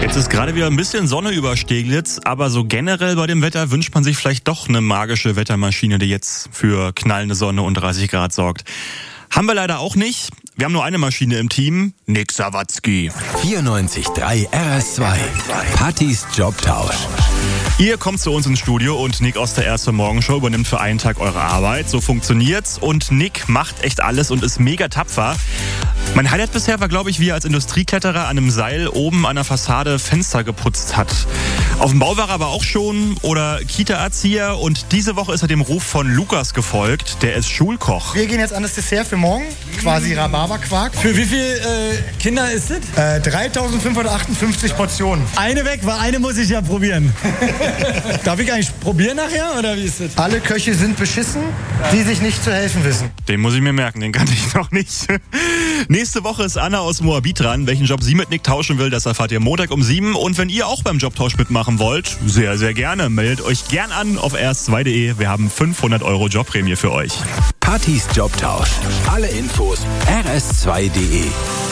Jetzt ist gerade wieder ein bisschen Sonne über Steglitz, aber so generell bei dem Wetter wünscht man sich vielleicht doch eine magische Wettermaschine, die jetzt für knallende Sonne und 30 Grad sorgt. Haben wir leider auch nicht. Wir haben nur eine Maschine im Team, Nick Sawatzki. 94.3 RS2, Pattys Jobtausch. Ihr kommt zu uns ins Studio und Nick aus der Erste Morgenshow übernimmt für einen Tag eure Arbeit. So funktioniert's und Nick macht echt alles und ist mega tapfer. Mein Highlight bisher war, glaube ich, wie er als Industriekletterer an einem Seil oben an der Fassade Fenster geputzt hat. Auf dem Bau war er aber auch schon oder Kita-Erzieher und diese Woche ist er dem Ruf von Lukas gefolgt. Der ist Schulkoch. Wir gehen jetzt an das Dessert für morgen, quasi Rhabarberquark. Für wie viele Kinder ist es? 3.558 Portionen. Eine weg, weil eine muss ich ja probieren. Darf ich eigentlich probieren nachher oder wie ist das? Alle Köche sind beschissen, die sich nicht zu helfen wissen. Den muss ich mir merken, den kannte ich noch nicht. Nächste Woche ist Anna aus Moabit dran. Welchen Job sie mit Nick tauschen will, das erfahrt ihr Montag um 7. Und wenn ihr auch beim Jobtausch mitmachen wollt, sehr, sehr gerne. Meldet euch gern an auf rs2.de. Wir haben 500 € Jobprämie für euch. Pattys Jobtausch. Alle Infos rs2.de.